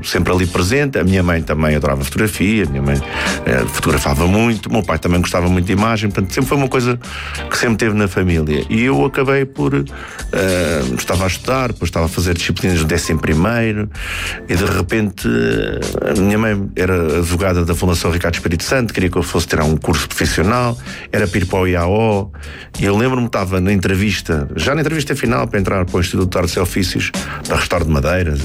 sempre ali presente. A minha mãe também adorava fotografia, a minha mãe fotografava muito, o meu pai também gostava muito de imagem, portanto sempre foi uma coisa que sempre teve na família. E eu acabei por estava a estudar, depois estava a fazer disciplinas do 11º, e de repente a minha mãe era advogada da Fundação Ricardo Espírito Santo, queria que eu fosse tirar um curso profissional, era para ir para o IAO, e eu lembro-me, estava na entrevista, já na entrevista final para entrar para o Instituto de Artes e Ofícios, para restauro de madeiras,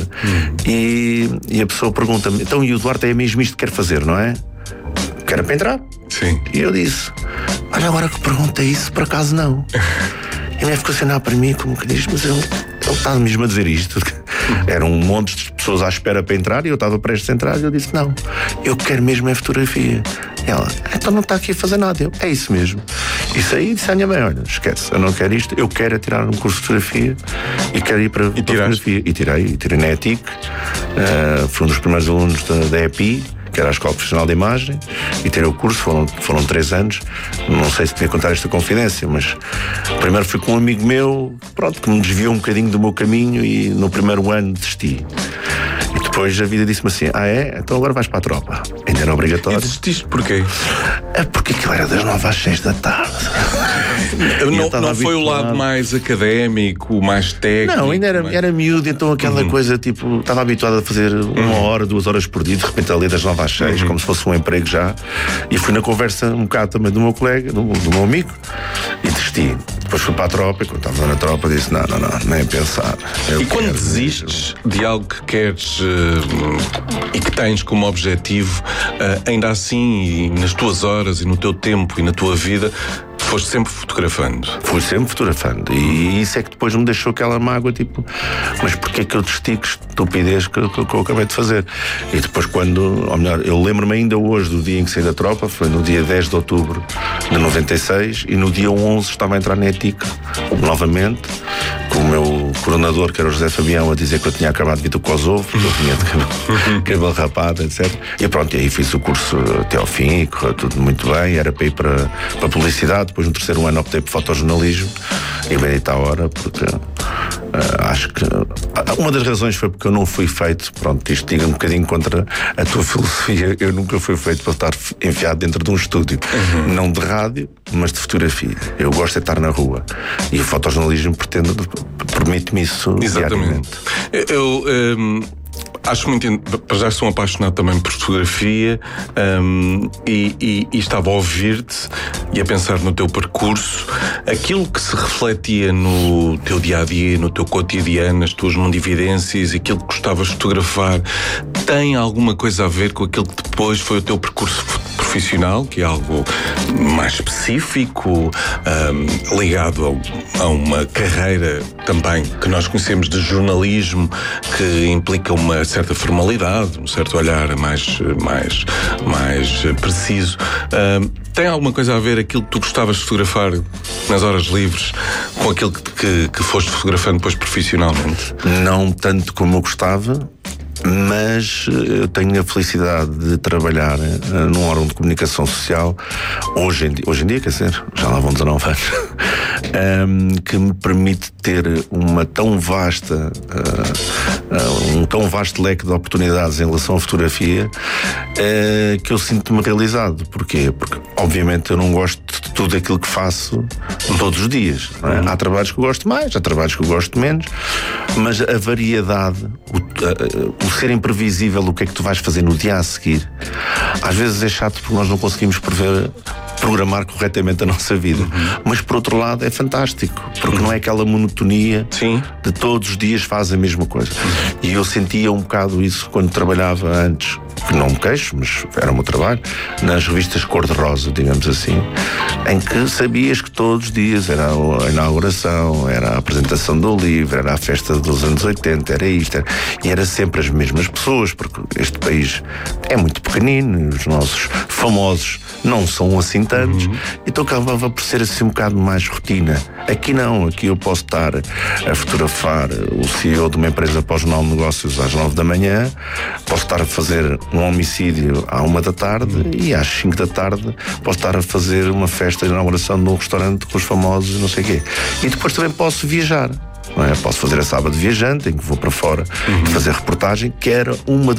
e a pessoa pergunta-me: então, e o Duarte é mesmo isto que quer fazer, não é? Que era para entrar. Sim. E eu disse: olha, agora que pergunta isso, por acaso não. E ele ficou a olhar para mim como que diz: mas ele está mesmo a dizer isto. Eram um monte de pessoas à espera para entrar e eu estava prestes a entrar, e eu disse: não, eu quero mesmo é fotografia. E ela: então não está aqui a fazer nada. Eu: é isso mesmo. Isso aí, disse à minha mãe: olha, esquece, eu não quero isto, eu quero é tirar um curso de fotografia e quero ir para a fotografia. E tirei na ETIC, fui um dos primeiros alunos da EPI, que era a Escola Profissional de Imagem, e tirei o curso, foram 3 anos. Não sei se devia contar esta confidência, mas primeiro fui com um amigo meu, pronto, que me desviou um bocadinho do meu caminho, e no primeiro ano desisti. E depois a vida disse-me assim: então agora vais para a tropa. Ainda era obrigatório. E desististe porquê? Porque aquilo era das 9 às 6 da tarde. Não foi o lado mais académico, mais técnico? Não, ainda era miúdo, então aquela coisa, tipo, estava habituado a fazer 1 hora, 2 horas por dia, de repente ali das 9 às 6, como se fosse um emprego já. E fui na conversa um bocado também do meu colega, do meu amigo, e desisti. Depois fui para a tropa, e quando estava na tropa disse: não, nem pensar. E quando desistes de algo que queres e que tens como objetivo, ainda assim, e nas tuas horas e no teu tempo e na tua vida, foste sempre fotografando? Fui sempre fotografando, e isso é que depois me deixou aquela mágoa, tipo: mas porquê que eu desisti? Que estupidez que eu acabei de fazer. E depois ou melhor, eu lembro-me ainda hoje do dia em que saí da tropa, foi no dia 10 de outubro de 96, e no dia 11 estava a entrar na ETIC novamente, com o meu coordenador, que era o José Fabião, a dizer que eu tinha acabado de vir do Kosovo, porque eu vinha de cabelo rapado, etc. E pronto, e aí fiz o curso até ao fim, e correu tudo muito bem. Era para ir para a publicidade. Depois no 3º ano optei por fotojornalismo, e bem está a hora, porque acho que uma das razões foi porque eu não fui feito, pronto, isto diga um bocadinho contra a tua filosofia, eu nunca fui feito para estar enfiado dentro de um estúdio, não de rádio, mas de fotografia. Eu gosto de estar na rua, e o fotojornalismo permite-me isso. Exatamente. Eu acho muito. Já sou apaixonado também por fotografia, e estava a ouvir-te e a pensar no teu percurso, aquilo que se refletia no teu dia-a-dia, no teu cotidiano, nas tuas mundividências, aquilo que gostavas de fotografar, tem alguma coisa a ver com aquilo que depois foi o teu percurso profissional, que é algo mais específico, ligado a uma carreira também que nós conhecemos de jornalismo, que implica uma certa formalidade, um certo olhar mais preciso. Tem alguma coisa a ver aquilo que tu gostavas de fotografar nas horas livres com aquilo que foste fotografando depois profissionalmente? Não tanto como eu gostava, mas eu tenho a felicidade de trabalhar num órgão de comunicação social hoje em dia, quer dizer, já lá vão 19 anos, que me permite ter um tão vasto leque de oportunidades em relação à fotografia, que eu sinto-me realizado. Porquê? Porque obviamente eu não gosto de tudo aquilo que faço todos os dias, não é? Há trabalhos que eu gosto mais, há trabalhos que eu gosto menos, mas a variedade, o ser imprevisível, o que é que tu vais fazer no dia a seguir, às vezes é chato porque nós não conseguimos programar corretamente a nossa vida. Mas por outro lado é fantástico, porque não é aquela monotonia de todos os dias faz a mesma coisa. E eu sentia um bocado isso quando trabalhava antes, que não me queixo, mas era o meu trabalho, nas revistas cor-de-rosa, digamos assim, em que sabias que todos os dias era a inauguração, era a apresentação do livro, era a festa dos anos 80, era isto, e era sempre as mesmas pessoas, porque este país é muito pequenino, os nossos famosos não são assim tantos, então acabava por ser assim um bocado mais rotina. Aqui não, aqui eu posso estar a fotografar o CEO de uma empresa para o Jornal de Negócios às 9 da manhã, posso estar a fazer um homicídio à 1 da tarde, e às 5 da tarde posso estar a fazer uma festa de inauguração de um restaurante com os famosos, não sei o quê. E depois também posso viajar. Não é? Posso fazer a sábado viajante, em que vou para fora e fazer reportagem, que era uma